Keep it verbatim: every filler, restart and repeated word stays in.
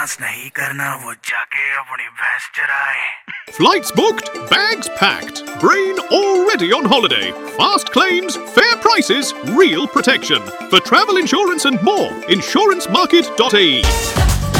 Dance नहीं करना, वो जाके अपनी भैंस चराए. Flights booked, bags packed. Brain already on holiday. Fast claims, fair prices, real protection. For travel insurance and more, insurance market dot a e.